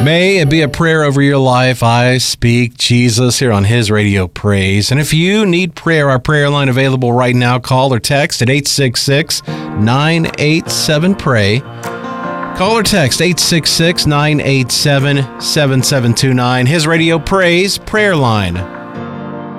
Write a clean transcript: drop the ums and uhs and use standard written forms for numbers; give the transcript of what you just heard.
May it be a prayer over your life. I speak Jesus here on His Radio Praise. And if you need prayer, our prayer line available right now. Call or text at 866-987-PRAY. Call or text 866-987-7729. His Radio Praise prayer line.